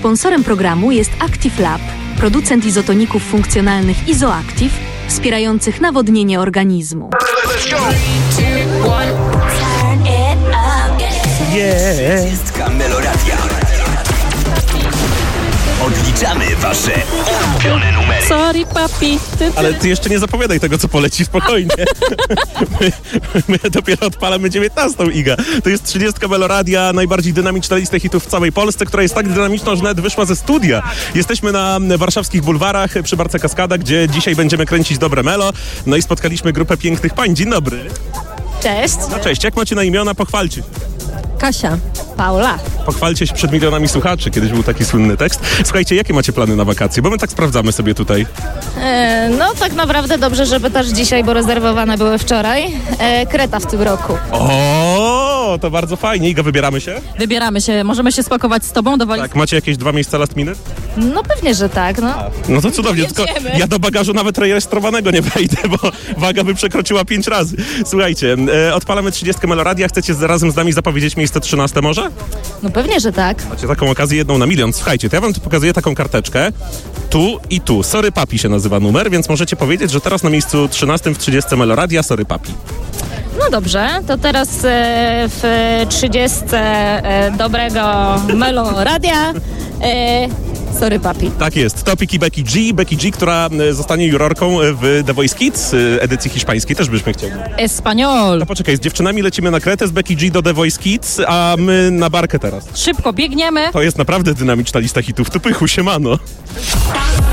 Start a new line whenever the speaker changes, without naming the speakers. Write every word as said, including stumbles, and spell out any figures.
Sponsorem programu jest Active Lab, producent izotoników funkcjonalnych Izoactive, wspierających nawodnienie organizmu.
Yeah. Meloradia. Odliczamy wasze ulubione numery.
Sorry, papi. Ty, ty.
Ale ty jeszcze nie zapowiadaj tego, co poleci, spokojnie. my, my dopiero odpalamy dziewiętnastą, Iga. To jest trzydziestka Meloradia, najbardziej dynamiczna lista hitów w całej Polsce, która jest tak dynamiczna, że nawet wyszła ze studia. Jesteśmy na warszawskich bulwarach przy Barce Kaskada, gdzie dzisiaj będziemy kręcić dobre melo. No i spotkaliśmy grupę pięknych pań. Dzień dobry.
Cześć.
No cześć, jak macie na imiona? Pochwalcie się.
Kasia. Paula.
Pochwalcie się przed milionami słuchaczy. Kiedyś był taki słynny tekst. Słuchajcie, jakie macie plany na wakacje? Bo my tak sprawdzamy sobie tutaj.
E, no tak naprawdę dobrze, żeby też dzisiaj, bo rezerwowane były wczoraj. E, Kreta w tym roku.
O, to bardzo fajnie. Iga, wybieramy się?
Wybieramy się, możemy się spakować z tobą do walizki.
Tak, macie jakieś dwa miejsca last minute?
No pewnie, że tak, no.
No to cudownie, tylko ja do bagażu nawet rejestrowanego nie wejdę, bo waga by przekroczyła pięć razy. Słuchajcie, e, odpalamy trzydziestkę Meloradia. Chcecie z, razem z nami zapowiedzieć miejsce trzynaste może?
No pewnie, że tak.
Macie taką okazję jedną na milion. Słuchajcie, to ja wam tu pokazuję taką karteczkę. Tu i tu. Sorry Papi się nazywa numer, więc możecie powiedzieć, że teraz na miejscu trzynastym w trzydziestce Meloradia Sorry Papi.
No dobrze, to teraz e, w trzydziestce e, dobrego Meloradia e, Sorry Papi.
Tak jest. Topik i Becky G. Becky G, która e, zostanie jurorką w The Voice Kids, e, edycji hiszpańskiej. Też byśmy chcieli.
Espanol.
No poczekaj, z dziewczynami lecimy na Kretę, z Becky G do The Voice Kids, a my na Barkę teraz.
Szybko biegniemy.
To jest naprawdę dynamiczna lista hitów. Tu pychu, siemano.